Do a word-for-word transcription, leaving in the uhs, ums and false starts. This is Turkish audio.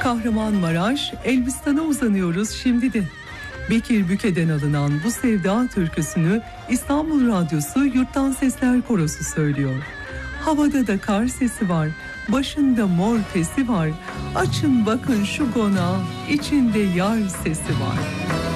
Kahramanmaraş, Elbistan'a uzanıyoruz şimdi de. Bekir Büke'den alınan bu sevda türküsünü İstanbul Radyosu Yurttan Sesler Korosu söylüyor. Havada da kar sesi var, başında mor tesi var. Açın bakın şu konağı, içinde yar sesi var.